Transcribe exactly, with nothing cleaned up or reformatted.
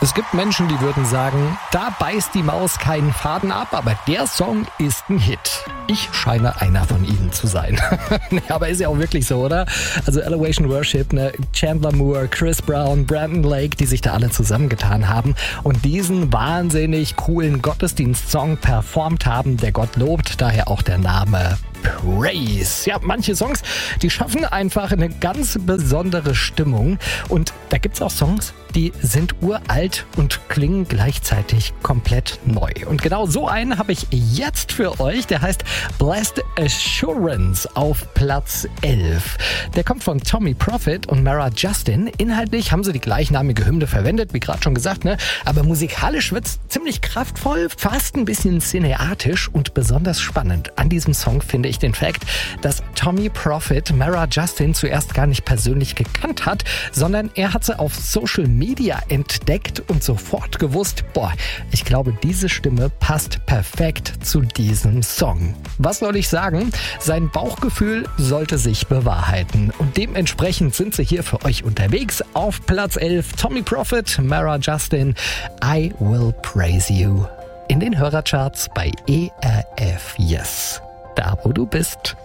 Es gibt Menschen, die würden sagen, da beißt die Maus keinen Faden ab, aber der Song ist ein Hit. Ich scheine einer von ihnen zu sein. Nee, aber ist ja auch wirklich so, oder? Also Elevation Worship, ne? Chandler Moore, Chris Brown, Brandon Lake, die sich da alle zusammengetan haben und diesen wahnsinnig coolen Gottesdienstsong performt haben, der Gott lobt, daher auch der Name Praise. Ja, manche Songs, die schaffen einfach eine ganz besondere Stimmung. Und da gibt's auch Songs, die sind uralt und klingen gleichzeitig komplett neu. Und genau so einen habe ich jetzt für euch. Der heißt Blessed Assurance auf Platz elf. Der kommt von Tommy Prophet und Mara Justin. Inhaltlich haben sie die gleichnamige Hymne verwendet, wie gerade schon gesagt, ne? Aber musikalisch wird's ziemlich kraftvoll, fast ein bisschen cineatisch und besonders spannend. An diesem Song finde ich den Fakt, dass Tommy Prophet Mara Justin zuerst gar nicht persönlich gekannt hat, sondern er hat sie auf Social Media entdeckt und sofort gewusst, boah, ich glaube, diese Stimme passt perfekt zu diesem Song. Was soll ich sagen? Sein Bauchgefühl sollte sich bewahrheiten und dementsprechend sind sie hier für euch unterwegs. Auf Platz elf Tommy Prophet, Mara Justin, I Will Praise You. In den Hörercharts bei E R F Yes. Da, wo du bist.